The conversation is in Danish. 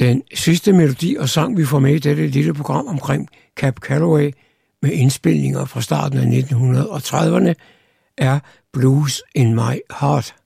Den sidste melodi og sang, vi får med i dette lille program omkring Cab Calloway med indspilninger fra starten af 1930'erne, er Blues in My Heart.